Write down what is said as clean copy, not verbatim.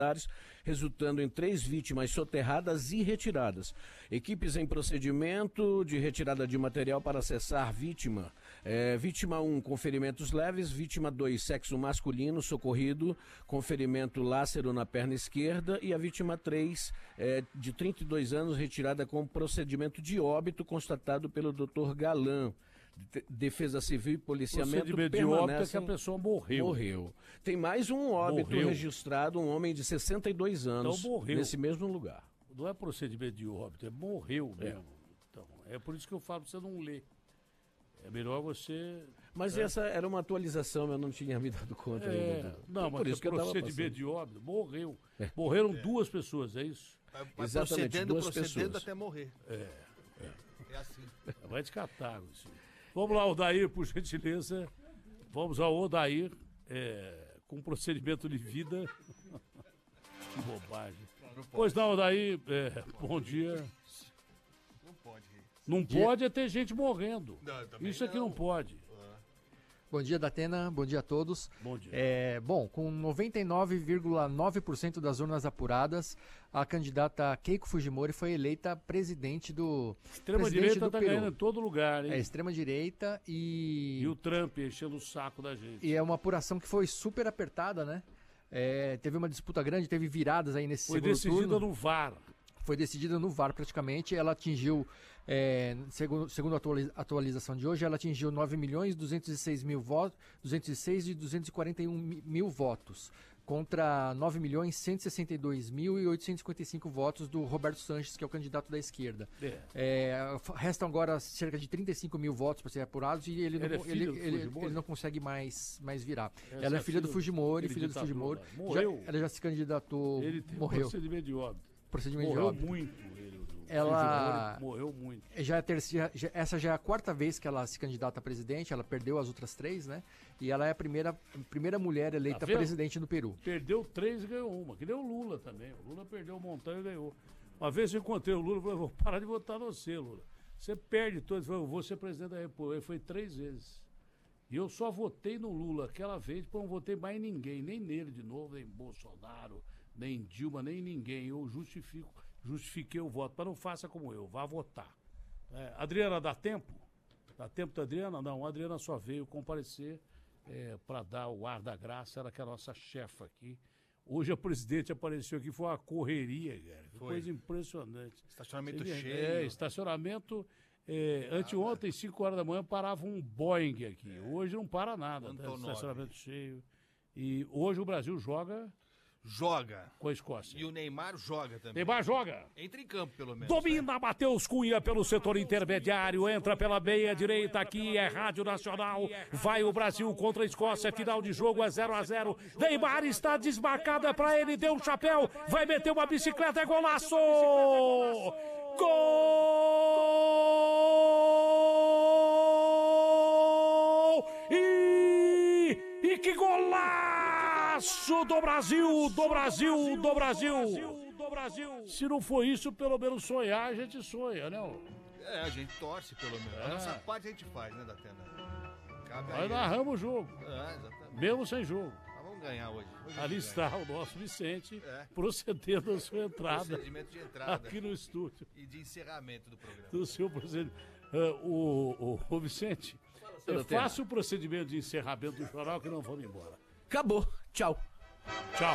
resultando em 3 vítimas soterradas e retiradas. Equipes em procedimento de retirada de material para acessar vítima. Vítima 1 com ferimentos leves, vítima 2 sexo masculino socorrido com ferimento lácero na perna esquerda e a vítima 3 de 32 anos retirada com procedimento de óbito constatado pelo Dr. Galan. Defesa Civil e Policiamento procedimento de óbito é que a pessoa morreu. Tem mais um óbito registrado, um homem de 62 anos, então, morreu. Nesse mesmo lugar. Não é procedimento de óbito, é morreu mesmo. Então, é por isso que eu falo pra você não ler. É melhor você... Mas essa era uma atualização, eu não tinha me dado conta ainda. Não, mas é procedimento de óbito, morreu. Morreram 2 pessoas, é isso? Exatamente, duas pessoas. Até morrer. É assim. Vai de catálogo, isso. Vamos lá, Odair, por gentileza. Vamos ao Odair, com procedimento de vida. Que bobagem. Pois não, Odair, bom dia. Não pode. Não pode ter gente morrendo. Isso aqui não pode. Bom dia, Datena. Bom dia a todos. Bom dia. Bom, com 99,9% das urnas apuradas, a candidata Keiko Fujimori foi eleita presidente do Extrema-direita está ganhando em todo lugar, hein? Extrema-direita E o Trump enchendo o saco da gente. E é uma apuração que foi super apertada, né? Teve uma disputa grande, teve viradas aí nesse segundo turno. Foi decidida no VAR. Foi decidida no VAR praticamente, ela atingiu, segundo a atualização de hoje, ela atingiu 9.206.000 votos, 241 votos, contra 9.162.855 votos do Roberto Sanches, que é o candidato da esquerda. Restam agora cerca de 35 mil votos para serem apurados e ele não consegue mais virar. Ela é filha do Fujimori, Morreu. Ela já se candidatou, ele tem morreu. Procedimento de óbito. Morreu muito ele. Ela morreu muito. Essa já é a 4ª vez que ela se candidata a presidente, ela perdeu as outras 3, né? E ela é a primeira mulher eleita presidente no Peru. Perdeu 3 e ganhou uma, que nem o Lula também. O Lula perdeu um montão e ganhou. Uma vez eu encontrei o Lula e falei, vou parar de votar no você, Lula. Você perde todos. Eu vou ser presidente da República. Ele foi 3 vezes. E eu só votei no Lula aquela vez, porque eu não votei mais em ninguém, nem nele de novo, nem Bolsonaro, nem Dilma, nem ninguém. Eu justifiquei o voto, mas não faça como eu, vá votar. Adriana, dá tempo? Dá tempo da Adriana? Não, a Adriana só veio comparecer para dar o ar da graça, ela que é a nossa chefa aqui. Hoje a presidente apareceu aqui, foi uma correria, cara. Coisa impressionante. Estacionamento cheio. Estacionamento... anteontem, 5 horas da manhã, parava um Boeing aqui. Hoje não para nada. Estacionamento cheio. E hoje o Brasil joga com a Escócia. E o Neymar joga também. Neymar joga. Entra em campo, pelo menos. Domina Matheus Cunha pelo setor intermediário. Entra pela meia direita aqui. É Rádio Nacional. Vai o Brasil contra a Escócia. Final de jogo é 0-0. Neymar está desmarcado. É pra ele. Deu um chapéu. Vai meter uma bicicleta. É golaço! Gol! E que golaço do Brasil! Do Brasil! Do Brasil! Se não for isso, pelo menos sonhar, a gente sonha, né? A gente torce, pelo menos. A nossa parte a gente faz, né, Datena? Nós narramos o jogo. Exatamente. Mesmo sem jogo. Vamos ganhar hoje. Ali está o nosso Vicente procedendo a sua entrada. Procedimento de entrada. Aqui no estúdio. E de encerramento do programa. Do seu procedimento. O Vicente, faça o procedimento de encerramento do jornal que não vamos embora. Acabou. Tchau. Tchau.